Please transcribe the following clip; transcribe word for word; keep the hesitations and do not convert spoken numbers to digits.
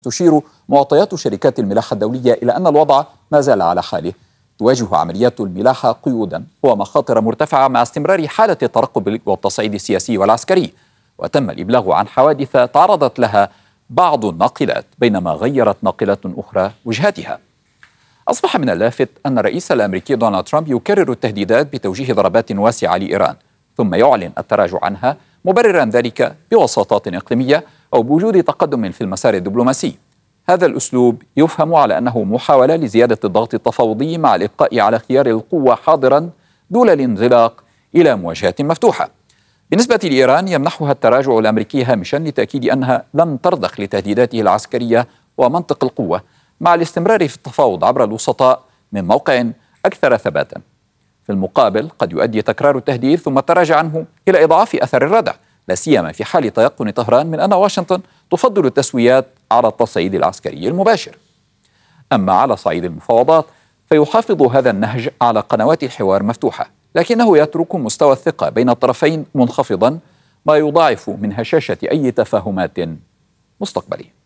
تشير معطيات شركات الملاحة الدولية إلى أن الوضع ما زال على حاله. تواجه عمليات الملاحة قيودا ومخاطر مرتفعة مع استمرار حالة الترقب والتصعيد السياسي والعسكري، وتم الإبلاغ عن حوادث تعرضت لها بعض الناقلات بينما غيرت ناقلة أخرى وجهاتها. أصبح من اللافت أن الرئيس الأمريكي دونالد ترامب يكرر التهديدات بتوجيه ضربات واسعة لإيران ثم يعلن التراجع عنها، مبررا ذلك بوساطات إقليمية أو بوجود تقدم في المسار الدبلوماسي. هذا الأسلوب يفهم على أنه محاولة لزيادة الضغط التفاوضي مع الإبقاء على خيار القوة حاضرا دون الانزلاق إلى مواجهة مفتوحة. بالنسبة لإيران يمنحها التراجع الأمريكي هامشا لتأكيد أنها لم ترضخ لتهديداته العسكرية ومنطق القوة، مع الاستمرار في التفاوض عبر الوسطاء من موقع أكثر ثباتا. في المقابل قد يؤدي تكرار التهديد ثم التراجع عنه إلى إضعاف أثر الردع، لا سيما في حال تيقن طهران من أن واشنطن تفضل التسويات على التصعيد العسكري المباشر. أما على صعيد المفاوضات فيحافظ هذا النهج على قنوات الحوار مفتوحة، لكنه يترك مستوى الثقة بين الطرفين منخفضا، ما يضاعف من هشاشة أي تفاهمات مستقبلية.